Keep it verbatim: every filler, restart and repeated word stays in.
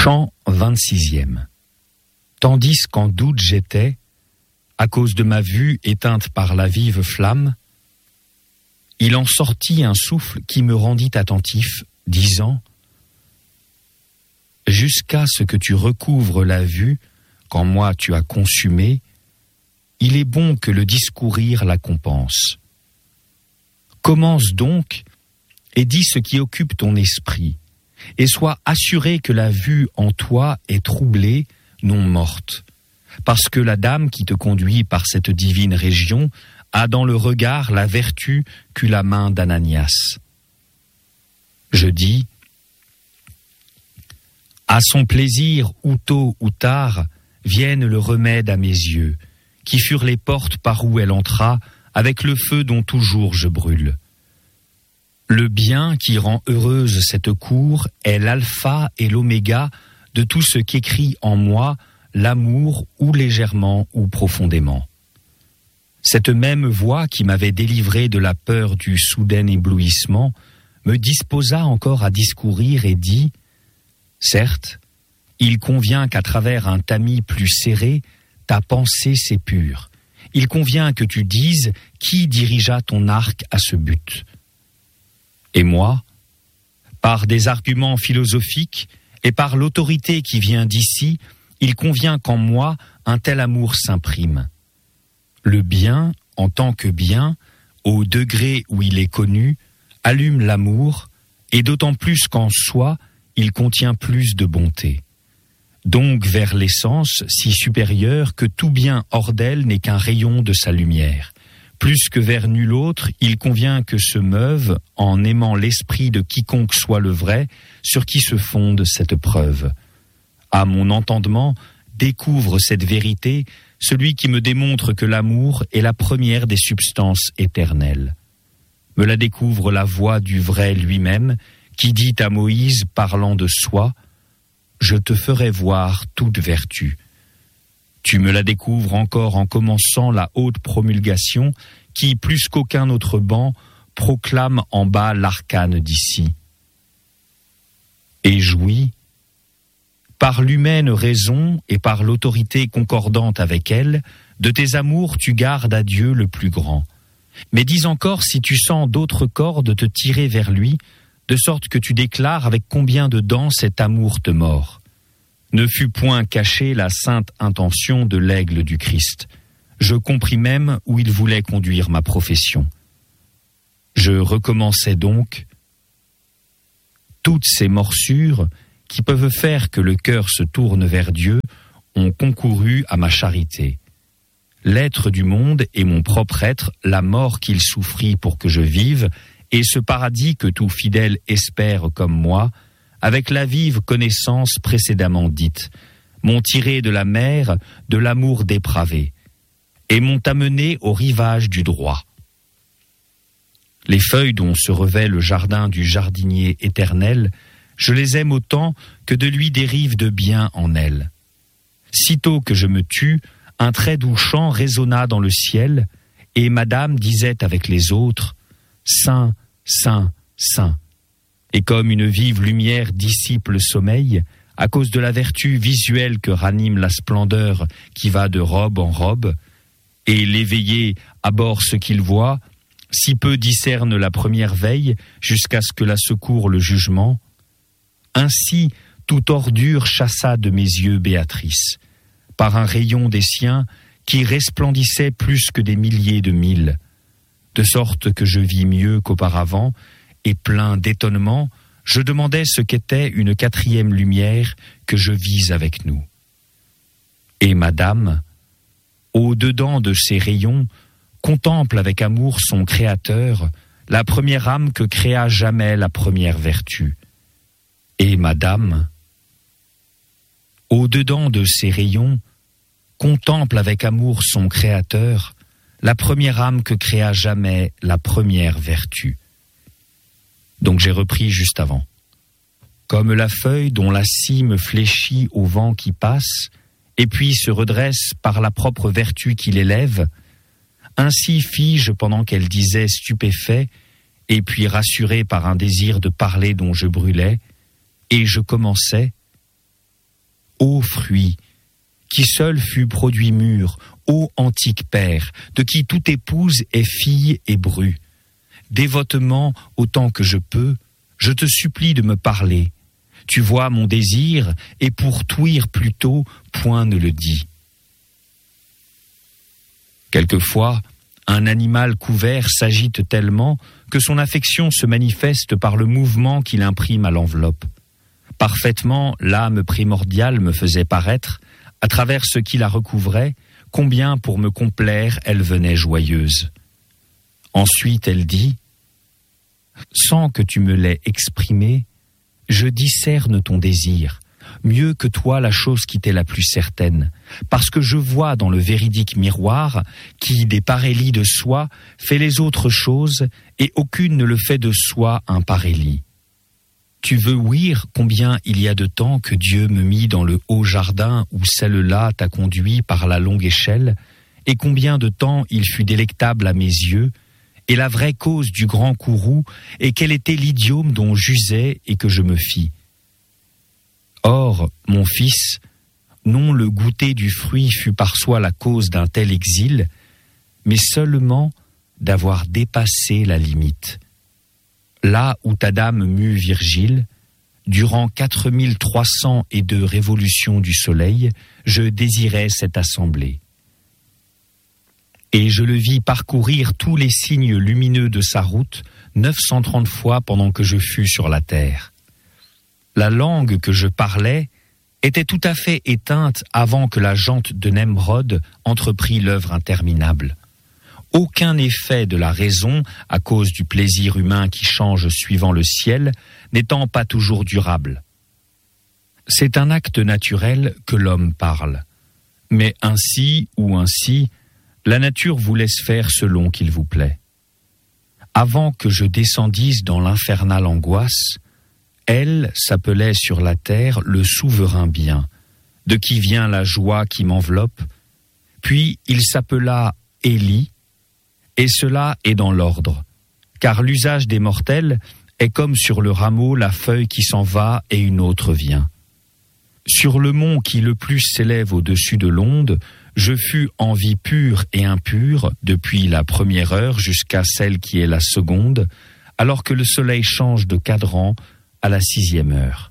Chant vingt-sixième. Tandis qu'en doute j'étais, à cause de ma vue éteinte par la vive flamme, il en sortit un souffle qui me rendit attentif, disant « Jusqu'à ce que tu recouvres la vue, qu'en moi tu as consumé, il est bon que le discourir la compense. Commence donc et dis ce qui occupe ton esprit, et sois assuré que la vue en toi est troublée, non morte, parce que la dame qui te conduit par cette divine région a dans le regard la vertu qu'eut la main d'Ananias. Je dis, à son plaisir, ou tôt ou tard, vienne le remède à mes yeux, qui furent les portes par où elle entra, avec le feu dont toujours je brûle. Le bien qui rend heureuse cette cour est l'alpha et l'oméga de tout ce qu'écrit en moi l'amour ou légèrement ou profondément. Cette même voix qui m'avait délivré de la peur du soudain éblouissement me disposa encore à discourir et dit « Certes, il convient qu'à travers un tamis plus serré, ta pensée s'épure. Il convient que tu dises qui dirigea ton arc à ce but. Et moi, par des arguments philosophiques et par l'autorité qui vient d'ici, il convient qu'en moi un tel amour s'imprime. Le bien, en tant que bien, au degré où il est connu, allume l'amour, et d'autant plus qu'en soi, il contient plus de bonté. Donc vers l'essence si supérieure que tout bien hors d'elle n'est qu'un rayon de sa lumière. Plus que vers nul autre, il convient que se meuve, en aimant l'esprit de quiconque soit le vrai, sur qui se fonde cette preuve. À mon entendement, découvre cette vérité celui qui me démontre que l'amour est la première des substances éternelles. Me la découvre la voix du vrai lui-même, qui dit à Moïse, parlant de soi, « Je te ferai voir toute vertu ». Tu me la découvres encore en commençant la haute promulgation qui, plus qu'aucun autre banc, proclame en bas l'arcane d'ici. Et jouis, par l'humaine raison et par l'autorité concordante avec elle, de tes amours tu gardes à Dieu le plus grand. Mais dis encore si tu sens d'autres cordes te tirer vers lui, de sorte que tu déclares avec combien de dents cet amour te mord. Ne fut point cachée la sainte intention de l'aigle du Christ. Je compris même où il voulait conduire ma profession. Je recommençais donc. Toutes ces morsures qui peuvent faire que le cœur se tourne vers Dieu ont concouru à ma charité. L'être du monde et mon propre être, la mort qu'il souffrit pour que je vive, et ce paradis que tout fidèle espère comme moi, avec la vive connaissance précédemment dite, m'ont tiré de la mer de l'amour dépravé, et m'ont amené au rivage du droit. Les feuilles dont se revêt le jardin du jardinier éternel, je les aime autant que de lui dérive de bien en elles. Sitôt que je me tus, un très doux chant résonna dans le ciel, et Madame disait avec les autres, « Saint, Saint, Saint ». Et comme une vive lumière dissipe le sommeil, à cause de la vertu visuelle que ranime la splendeur qui va de robe en robe, et l'éveillé aborde ce qu'il voit, si peu discerne la première veille jusqu'à ce que la secoure le jugement, ainsi toute ordure chassa de mes yeux Béatrice, par un rayon des siens qui resplendissait plus que des milliers de mille, de sorte que je vis mieux qu'auparavant, et plein d'étonnement, je demandais ce qu'était une quatrième lumière que je vis avec nous. Et Madame, au-dedans de ces rayons, contemple avec amour son Créateur, la première âme que créa jamais la première vertu. Et Madame, au-dedans de ces rayons, contemple avec amour son Créateur, la première âme que créa jamais la première vertu. Donc j'ai repris juste avant. Comme la feuille dont la cime fléchit au vent qui passe, et puis se redresse par la propre vertu qui l'élève, ainsi fis-je pendant qu'elle disait stupéfait, et puis rassuré par un désir de parler dont je brûlais, et je commençais. ô fruit, qui seul fut produit mûr, ô antique père, de qui toute épouse est fille et bru. Dévotement, autant que je peux, je te supplie de me parler. Tu vois mon désir, et pour t'ouïr plutôt, point ne le dit. Quelquefois, un animal couvert s'agite tellement que son affection se manifeste par le mouvement qu'il imprime à l'enveloppe. Parfaitement, l'âme primordiale me faisait paraître, à travers ce qui la recouvrait, combien pour me complaire elle venait joyeuse. Ensuite elle dit, sans que tu me l'aies exprimé, je discerne ton désir, mieux que toi la chose qui t'est la plus certaine, parce que je vois dans le véridique miroir, qui des parélies de soi fait les autres choses, et aucune ne le fait de soi un parélie. Tu veux ouïr combien il y a de temps que Dieu me mit dans le haut jardin où celle-là t'a conduit par la longue échelle, et combien de temps il fut délectable à mes yeux, et la vraie cause du grand courroux, et quel était l'idiome dont j'usais et que je me fis. Or, mon fils, non le goûter du fruit fut par soi la cause d'un tel exil, mais seulement d'avoir dépassé la limite. Là où ta dame mue Virgile, durant quatre mille trois cent deux révolutions du soleil, je désirais cette assemblée. Et je le vis parcourir tous les signes lumineux de sa route neuf cent trente fois pendant que je fus sur la terre. La langue que je parlais était tout à fait éteinte avant que la jante de Nemrod entreprît l'œuvre interminable. Aucun effet de la raison, à cause du plaisir humain qui change suivant le ciel, n'étant pas toujours durable. C'est un acte naturel que l'homme parle. Mais ainsi ou ainsi, la nature vous laisse faire selon qu'il vous plaît. Avant que je descendisse dans l'infernale angoisse, elle s'appelait sur la terre le souverain bien, de qui vient la joie qui m'enveloppe, puis il s'appela Élie, et cela est dans l'ordre, car l'usage des mortels est comme sur le rameau la feuille qui s'en va et une autre vient. Sur le mont qui le plus s'élève au-dessus de l'onde, je fus en vie pure et impure depuis la première heure jusqu'à celle qui est la seconde, alors que le soleil change de cadran à la sixième heure.